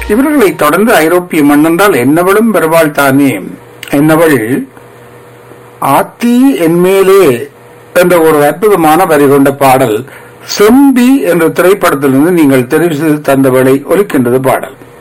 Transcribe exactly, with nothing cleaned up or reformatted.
இவர்களை தொடர்ந்து ஐரோப்பிய மண்ணென்றால் என்னவளும் பெறுவாள் தானே. என்னவள் ஆத்தி என்மேலே என்ற ஒரு அற்புதமான வரி கொண்ட பாடல் செம்பி என்ற திரைப்படத்திலிருந்து நீங்கள் தெரிவு செய்து தந்தவளை ஒலிக்கின்றது பாடல்.